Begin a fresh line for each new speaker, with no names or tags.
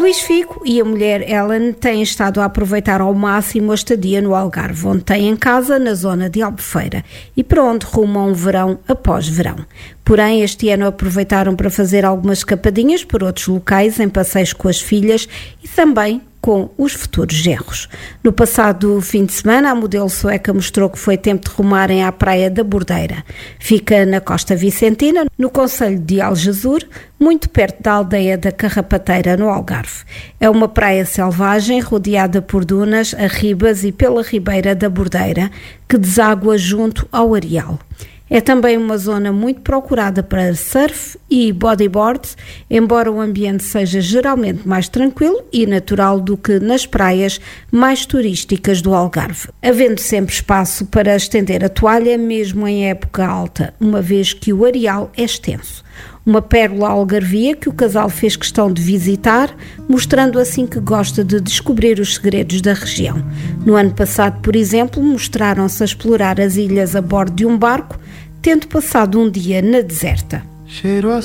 Luís Figo e a mulher Ellen têm estado a aproveitar ao máximo a estadia no Algarve, onde têm casa na zona de Albufeira e para onde rumam verão após verão. Porém, este ano aproveitaram para fazer algumas escapadinhas por outros locais, em passeios com as filhas e também com os futuros genros. No passado fim de semana, a modelo sueca mostrou que foi tempo de rumarem à praia da Bordeira. Fica na Costa Vicentina, no concelho de Algesur, muito perto da aldeia da Carrapateira, no Algarve. É uma praia selvagem, rodeada por dunas, arribas e pela ribeira da Bordeira, que deságua junto ao areal. É também uma zona muito procurada para surf e bodyboard, embora o ambiente seja geralmente mais tranquilo e natural do que nas praias mais turísticas do Algarve, havendo sempre espaço para estender a toalha, mesmo em época alta, uma vez que o areal é extenso. Uma pérola algarvia que o casal fez questão de visitar, mostrando assim que gosta de descobrir os segredos da região. No ano passado, por exemplo, mostraram-se a explorar as ilhas a bordo de um barco, tendo passado um dia na deserta.